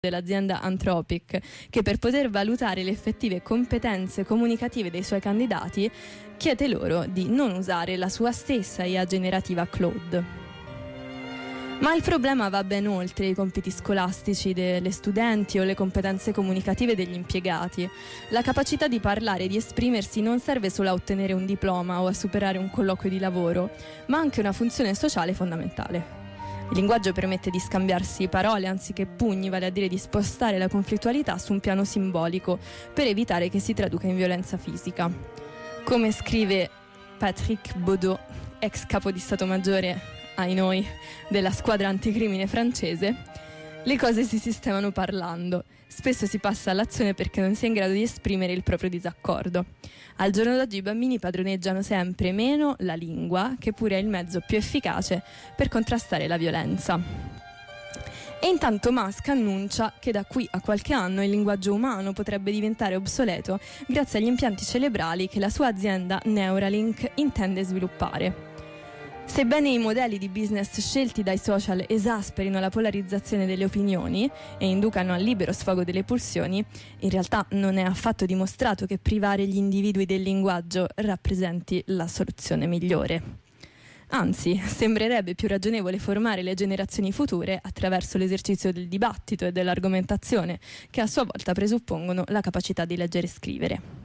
dell'azienda Anthropic, che per poter valutare le effettive competenze comunicative dei suoi candidati chiede loro di non usare la sua stessa IA generativa Claude. Ma il problema va ben oltre i compiti scolastici delle studenti o le competenze comunicative degli impiegati. La capacità di parlare e di esprimersi non serve solo a ottenere un diploma o a superare un colloquio di lavoro, ma anche una funzione sociale fondamentale. Il linguaggio permette di scambiarsi parole anziché pugni, vale a dire di spostare la conflittualità su un piano simbolico per evitare che si traduca in violenza fisica. Come scrive Patrick Baudot, ex capo di Stato Maggiore, ai noi, della squadra anticrimine francese, le cose si sistemano parlando. Spesso si passa all'azione perché non si è in grado di esprimere il proprio disaccordo. Al giorno d'oggi i bambini padroneggiano sempre meno la lingua, che pure è il mezzo più efficace per contrastare la violenza. E intanto Musk annuncia che da qui a qualche anno il linguaggio umano potrebbe diventare obsoleto grazie agli impianti cerebrali che la sua azienda Neuralink intende sviluppare. Sebbene i modelli di business scelti dai social esasperino la polarizzazione delle opinioni e inducano al libero sfogo delle pulsioni, in realtà non è affatto dimostrato che privare gli individui del linguaggio rappresenti la soluzione migliore. Anzi, sembrerebbe più ragionevole formare le generazioni future attraverso l'esercizio del dibattito e dell'argomentazione, che a sua volta presuppongono la capacità di leggere e scrivere.